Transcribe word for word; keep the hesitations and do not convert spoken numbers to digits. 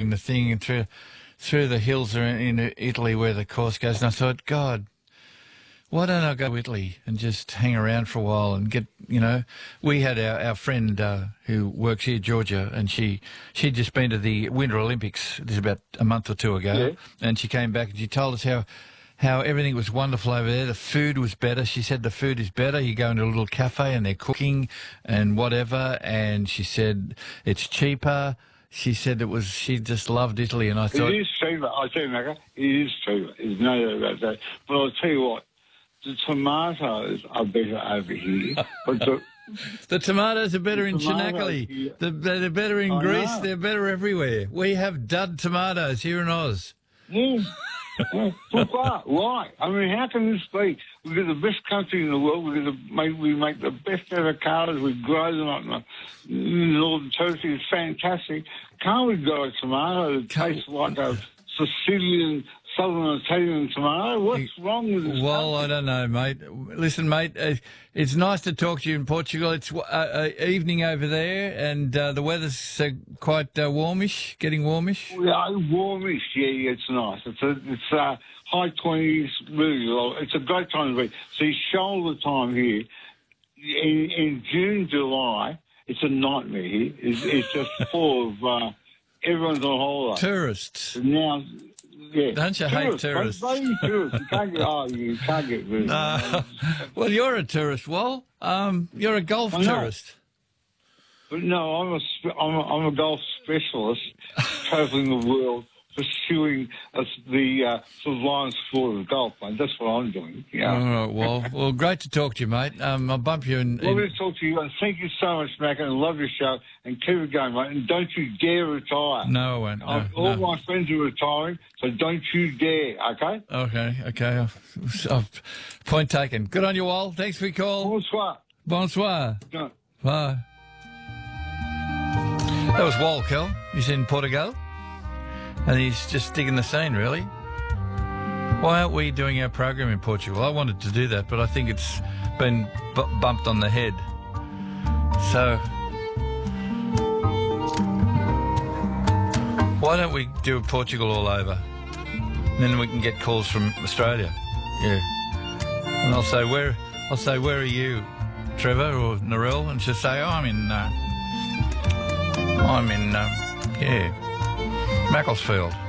driving the thing and through through the hills in, in Italy where the course goes, and I thought, God, why don't I go to Italy and just hang around for a while and get, you know, we had our, our friend uh, who works here, Georgia, and she, she'd just been to the Winter Olympics, this is about a month or two ago, yeah. and she came back and she told us how, how everything was wonderful over there. The food was better. She said the food is better. You go into a little cafe and they're cooking and whatever, and she said it's cheaper. She said it was, she just loved Italy, and I thought... It is cheaper, I tell you, Macca, it is cheaper. There's no doubt about that. But I'll tell you what, the tomatoes are better over here. But the, the tomatoes are better the in tomatoes, Chinakali. yeah. The, they're better in I Greece. know. They're better everywhere. We have dud tomatoes here in Oz. Yeah. yeah. But why? Why? I mean, how can this be? We've got the best country in the world. We got the, make, we make the best avocados. We grow them up in the, in the Northern Territory. It's fantastic. Can't we grow a tomato that tastes like a Sicilian, Southern Italian tomato? What's wrong with this Well, country? I don't know, mate. Listen, mate, uh, it's nice to talk to you in Portugal. It's uh, uh, evening over there, and uh, the weather's uh, quite uh, warmish, getting warmish. Yeah, warmish. Yeah, yeah, it's nice. It's a, it's uh, high twenties. Really, low. It's a great time to be. See, shoulder time here in, in June, July. It's a nightmare here. It's, it's just full of uh, everyone's on holiday. Tourists. Now, yeah. Don't you hate tourists? Baby tourists. You can't get, oh, you can't get rid of Uh, them. well, you're a tourist, Wal. Um, you're a golf I know. tourist. But no, I'm a, spe- I'm a, I'm a golf specialist travelling the world, pursuing uh, the uh, sort of Lions sport of golf, mate. That's what I'm doing. Yeah. All right, well, well, great to talk to you, mate. Um, I'll bump you in. in Lovely to talk to you, and thank you so much, Mac, and I love your show, and keep it going, mate, and don't you dare retire. no, I won't. No, Uh, all no. my friends are retiring, so don't you dare, okay? Okay, okay. I've, I've, point taken. Good on you, Wal. Thanks for your call. Bonsoir. Bonsoir. No. Bye. That was Wal, Kel. He's in Portugal. And he's just digging the scene, really. Why aren't we doing our program in Portugal? I wanted to do that, but I think it's been bu- bumped on the head. So, why don't we do Portugal all over? And then we can get calls from Australia. Yeah. And I'll say, where, I'll say, where are you, Trevor or Narelle? And she'll say, oh, I'm in, uh, I'm in, uh, yeah, Macclesfield.